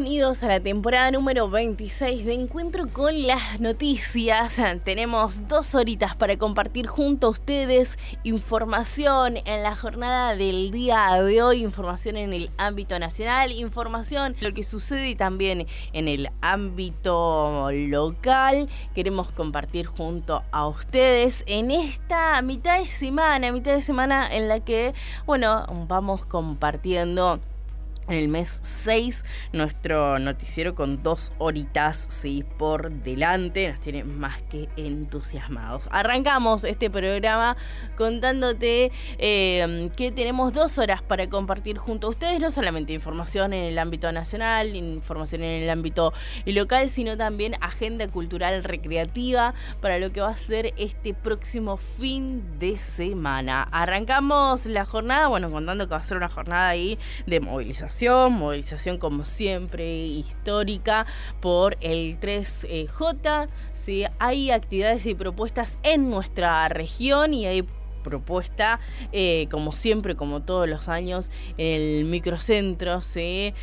Bienvenidos a la temporada número 26 de Encuentro con las Noticias. Tenemos 2 horitas para compartir junto a ustedes información en la jornada del día de hoy, información en el ámbito nacional, información lo que sucede también en el ámbito local. Queremos compartir junto a ustedes en esta mitad de semana en la que, bueno, vamos compartiendo en el mes 6 nuestro noticiero con 2 horitas, sí, por delante. Nos tiene más que entusiasmados. Arrancamos este programa contándote que tenemos 2 horas para compartir junto a ustedes, no solamente información en el ámbito nacional, información en el ámbito local, sino también agenda cultural recreativa para lo que va a ser este próximo fin de semana. Arrancamos la jornada, bueno, contando que va a ser una jornada ahí de movilización como siempre histórica por el 3J. ¿Sí? Hay actividades y propuestas en nuestra región y hay propuesta, como siempre, como todos los años, en el microcentro, ¿sí?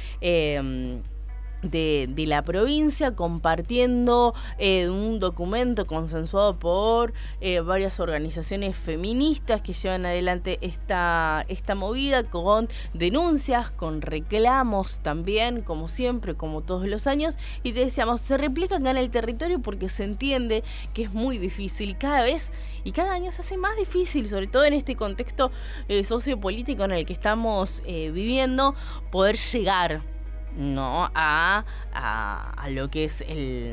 De la provincia, compartiendo un documento consensuado por varias organizaciones feministas que llevan adelante esta movida, con denuncias, con reclamos también, como siempre, como todos los años. Y te decíamos, se replica acá en el territorio porque se entiende que es muy difícil cada vez y cada año se hace más difícil, sobre todo en este contexto sociopolítico en el que estamos viviendo, poder llegar, ¿no? a lo que es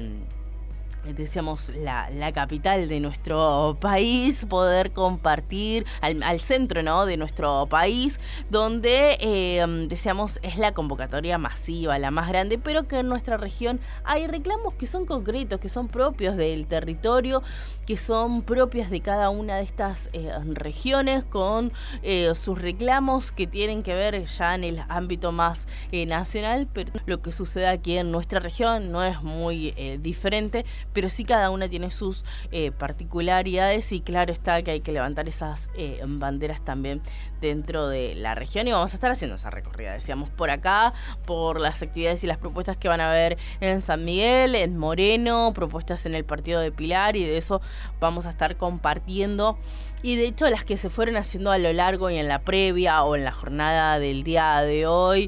decíamos la capital de nuestro país, poder compartir al centro, ¿no? de nuestro país, donde decíamos es la convocatoria masiva, la más grande, pero que en nuestra región hay reclamos que son concretos, que son propios del territorio, que son propias de cada una de estas regiones, con sus reclamos que tienen que ver ya en el ámbito más nacional, pero lo que sucede aquí en nuestra región no es muy diferente, pero sí cada una tiene sus particularidades y claro está que hay que levantar esas banderas también dentro de la región y vamos a estar haciendo esa recorrida, decíamos, por acá, por las actividades y las propuestas que van a haber en San Miguel, en Moreno, propuestas en el partido de Pilar, y de eso vamos a estar compartiendo. Y de hecho las que se fueron haciendo a lo largo y en la previa o en la jornada del día de hoy,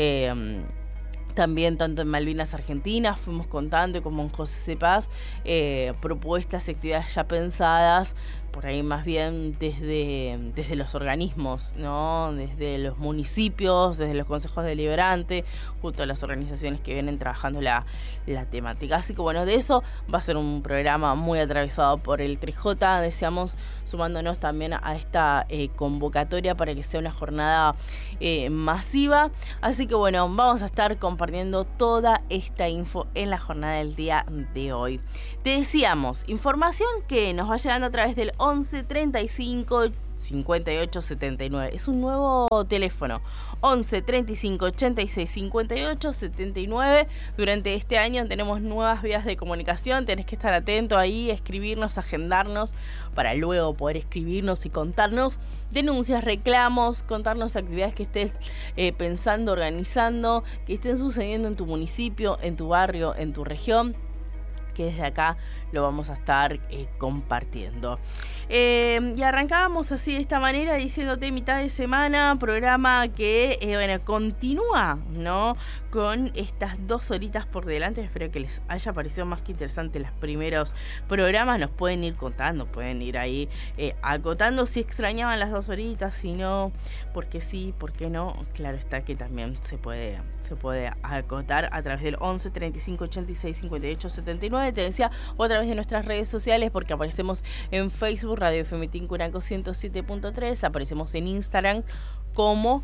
también tanto en Malvinas Argentinas fuimos contando, como en José C. Paz, propuestas y actividades ya pensadas, por ahí más bien desde los organismos, ¿no? Desde los municipios, desde los consejos deliberantes, junto a las organizaciones que vienen trabajando la temática. Así que bueno, de eso va a ser un programa muy atravesado por el 3J, deseamos, sumándonos también a esta convocatoria para que sea una jornada masiva. Así que bueno, vamos a estar compartiendo toda esta info en la jornada del día de hoy. Te decíamos, información que nos va llegando a través del 11 35 58 79. Es un nuevo teléfono. 11 35 86 58 79. Durante este año tenemos nuevas vías de comunicación. Tenés que estar atento ahí, escribirnos, agendarnos para luego poder escribirnos y contarnos denuncias, reclamos, contarnos actividades que estés pensando, organizando, que estén sucediendo en tu municipio, en tu barrio, en tu región, que desde acá lo vamos a estar compartiendo. Y arrancábamos así de esta manera diciéndote mitad de semana, programa que bueno, continúa, ¿no? Con estas 2 horitas por delante. Espero que les haya parecido más que interesante los primeros programas. Nos pueden ir contando, pueden ir ahí acotando si extrañaban las 2 horitas, si no, porque sí, porque no. Claro está que también se puede acotar a través del 11 35 86 58 79. Te decía, o a través de nuestras redes sociales, porque aparecemos en Facebook, Radio FM Tincunaco 107.3, aparecemos en Instagram como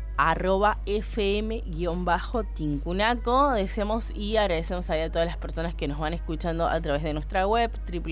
@fm_tincunaco. Deseamos y agradecemos a todas las personas que nos van escuchando a través de nuestra web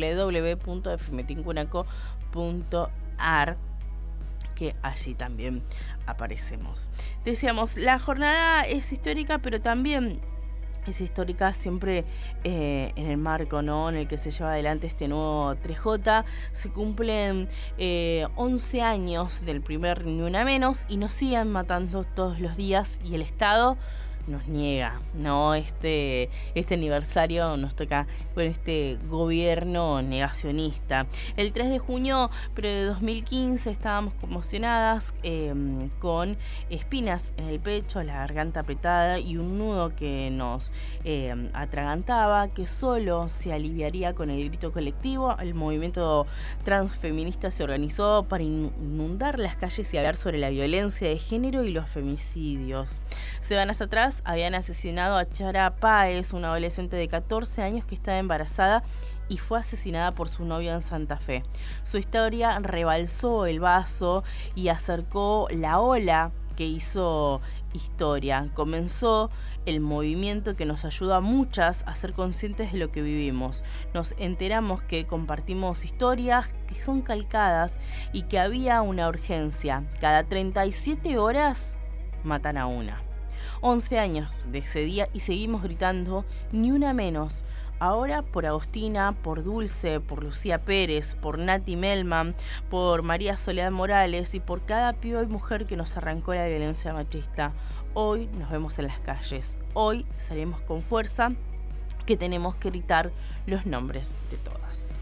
www.fmtincunaco.ar, que allí también aparecemos. Decíamos, la jornada es histórica, pero también es histórica siempre en el marco, ¿no?, en el que se lleva adelante este nuevo 3J. Se cumplen 11 años del primer Ni Una Menos y nos siguen matando todos los días, y el Estado nos niega, ¿no? Este aniversario nos toca con este gobierno negacionista. El 3 de junio pero de 2015 estábamos conmocionadas con espinas en el pecho, la garganta apretada y un nudo que nos atragantaba, que solo se aliviaría con el grito colectivo. El movimiento transfeminista se organizó para inundar las calles y hablar sobre la violencia de género y los femicidios. Semanas atrás habían asesinado a Chara Páez, una adolescente de 14 años que estaba embarazada y fue asesinada por su novio en Santa Fe. Su historia rebalsó el vaso y acercó la ola que hizo historia. Comenzó el movimiento que nos ayuda a muchas a ser conscientes de lo que vivimos. Nos enteramos que compartimos historias que son calcadas y que había una urgencia. Cada 37 horas matan a una. 11 años de ese día y seguimos gritando, ni una menos. Ahora por Agostina, por Dulce, por Lucía Pérez, por Nati Melman, por María Soledad Morales y por cada piba y mujer que nos arrancó la violencia machista. Hoy nos vemos en las calles. Hoy salimos con fuerza, que tenemos que gritar los nombres de todas.